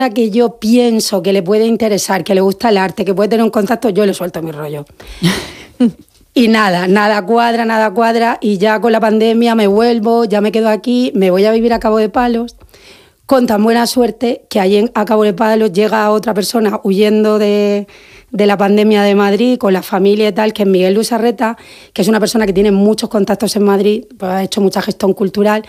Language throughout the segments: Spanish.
que yo pienso que le puede interesar, que le gusta el arte, que puede tener un contacto, yo le suelto mi rollo. Y nada cuadra, y ya con la pandemia me vuelvo, ya me quedo aquí, me voy a vivir a Cabo de Palos, con tan buena suerte que allí a Cabo de Palos llega otra persona huyendo de la pandemia de Madrid, con la familia y tal, que es Miguel Luis Arreta, que es una persona que tiene muchos contactos en Madrid, pues ha hecho mucha gestión cultural,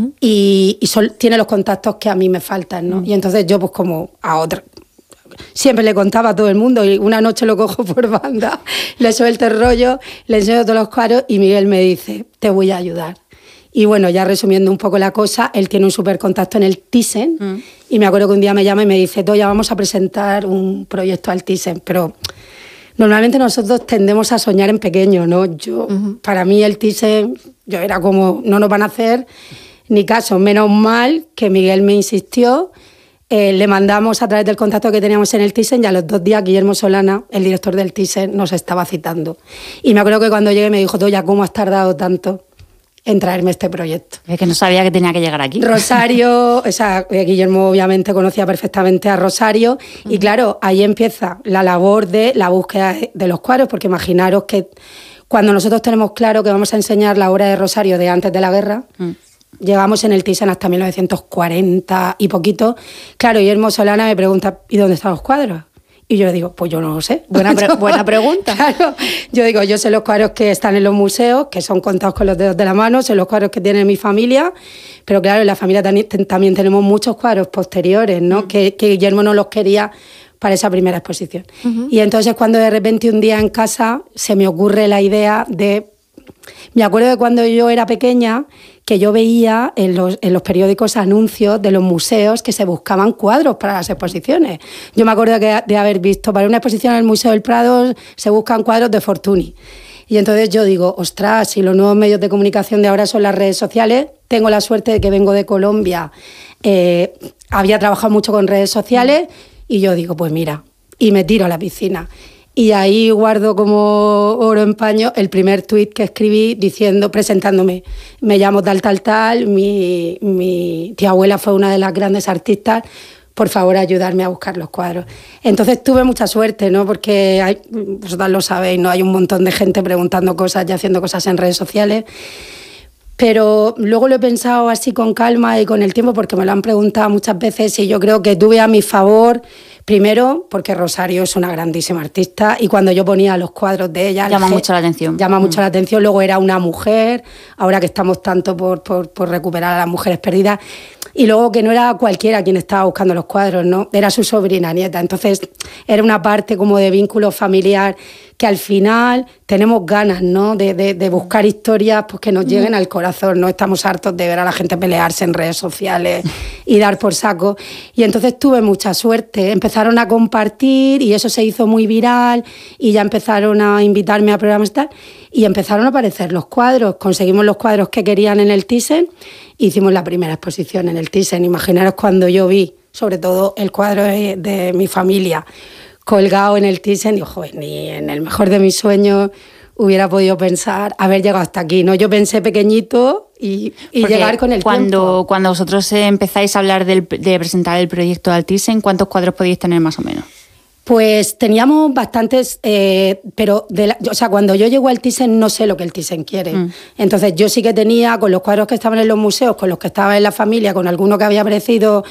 y tiene los contactos que a mí me faltan, ¿no? Y entonces yo, pues como a otra... Siempre le contaba a todo el mundo y una noche lo cojo por banda, le suelto el rollo, le enseño todos los cuadros y Miguel me dice, te voy a ayudar. Y bueno, ya resumiendo un poco la cosa, él tiene un súper contacto en el Thyssen y me acuerdo que un día me llama y me dice, Toya, vamos a presentar un proyecto al Thyssen, pero normalmente nosotros tendemos a soñar en pequeño, ¿no? Para mí el Thyssen, yo era como, no nos van a hacer ni caso, menos mal que Miguel me insistió. Le mandamos a través del contacto que teníamos en el Thyssen y a los 2 días Guillermo Solana, el director del Thyssen, nos estaba citando. Y me acuerdo que cuando llegué me dijo, Toya, ¿cómo has tardado tanto en traerme este proyecto? Es que no sabía que tenía que llegar aquí. Rosario, o sea, Guillermo obviamente conocía perfectamente a Rosario y claro, ahí empieza la labor de la búsqueda de los cuadros, porque imaginaros que cuando nosotros tenemos claro que vamos a enseñar la obra de Rosario de antes de la guerra... Llegamos en el Thyssen hasta 1940 y poquito. Claro, Guillermo Solana me pregunta, ¿y dónde están los cuadros? Y yo le digo, pues yo no lo sé. Buena pregunta. Claro, yo digo, yo sé los cuadros que están en los museos, que son contados con los dedos de la mano, sé los cuadros que tiene mi familia, pero claro, en la familia también tenemos muchos cuadros posteriores, ¿no? Que Guillermo no los quería para esa primera exposición. Y entonces cuando de repente un día en casa se me ocurre la idea de... Me acuerdo de cuando yo era pequeña que yo veía en los periódicos anuncios de los museos que se buscaban cuadros para las exposiciones. Yo me acuerdo de haber visto para una exposición en el Museo del Prado se buscan cuadros de Fortuny. Y entonces yo digo, ostras, si los nuevos medios de comunicación de ahora son las redes sociales, tengo la suerte de que vengo de Colombia, había trabajado mucho con redes sociales y yo digo, pues mira, y me tiro a la piscina. Y ahí guardo como oro en paño el primer tuit que escribí presentándome. Me llamo tal, mi tía abuela fue una de las grandes artistas, por favor ayudarme a buscar los cuadros. Entonces tuve mucha suerte, ¿no? Porque vosotras lo sabéis, ¿no? Hay un montón de gente preguntando cosas y haciendo cosas en redes sociales. Pero luego lo he pensado así con calma y con el tiempo, porque me lo han preguntado muchas veces y yo creo que tuve a mi favor... Primero, porque Rosario es una grandísima artista y cuando yo ponía los cuadros de ella... Llama mucho la atención. Llama mucho la atención. Luego era una mujer, ahora que estamos tanto por recuperar a las mujeres perdidas. Y luego que no era cualquiera quien estaba buscando los cuadros, ¿no? Era su sobrina nieta. Entonces era una parte como de vínculo familiar que al final tenemos ganas, ¿no? De buscar historias pues, que nos lleguen al corazón. No estamos hartos de ver a la gente pelearse en redes sociales y dar por saco. Y entonces tuve mucha suerte. Empezaron a compartir y eso se hizo muy viral y ya empezaron a invitarme a programas y tal. Y empezaron a aparecer los cuadros. Conseguimos los cuadros que querían en el Thyssen. Hicimos la primera exposición en el Thyssen. Imaginaros cuando yo vi, sobre todo, el cuadro de mi familia colgado en el Thyssen, digo, joder, ni en el mejor de mis sueños hubiera podido pensar haber llegado hasta aquí, ¿no? Yo pensé pequeñito y llegar con el tiempo. Cuando vosotros empezáis a hablar de presentar el proyecto al Thyssen, ¿cuántos cuadros podéis tener más o menos? Pues teníamos bastantes, pero cuando yo llego al Thyssen no sé lo que el Thyssen quiere. Entonces yo sí que tenía, con los cuadros que estaban en los museos, con los que estaba en la familia, con alguno que había aparecido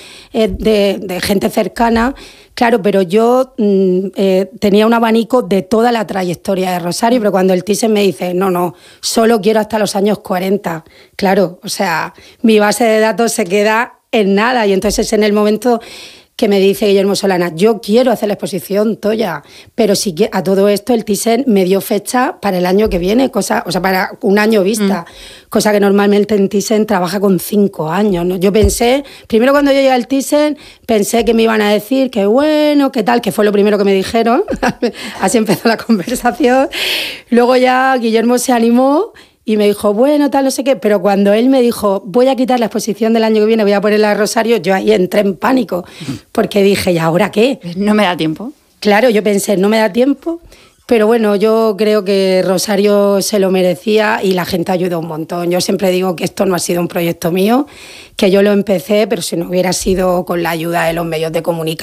de gente cercana, claro, pero yo tenía un abanico de toda la trayectoria de Rosario, pero cuando el Thyssen me dice, no, solo quiero hasta los años 40, claro, o sea, mi base de datos se queda en nada y entonces en el momento... que me dice Guillermo Solana, yo quiero hacer la exposición, Toya, pero sí que a todo esto el Thyssen me dio fecha para el año que viene, para un año vista, cosa que normalmente en Thyssen trabaja con 5 años, ¿no? Yo pensé, primero cuando yo llegué al Thyssen, pensé que me iban a decir que bueno, que tal, que fue lo primero que me dijeron, así empezó la conversación, luego ya Guillermo se animó y me dijo, bueno, tal, no sé qué, pero cuando él me dijo, voy a quitar la exposición del año que viene, voy a ponerla de Rosario, yo ahí entré en pánico, porque dije, ¿y ahora qué? No me da tiempo. Claro, yo pensé, no me da tiempo, Pero bueno, yo creo que Rosario se lo merecía y la gente ayudó un montón. Yo siempre digo que esto no ha sido un proyecto mío, que yo lo empecé, pero si no hubiera sido con la ayuda de los medios de comunicación,